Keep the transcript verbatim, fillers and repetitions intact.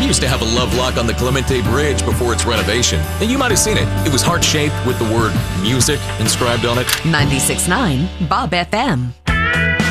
We used to have a love lock on the Clemente Bridge before its renovation, and you might have seen it. It was heart-shaped with the word music inscribed on it. ninety-six point nine Bob F M.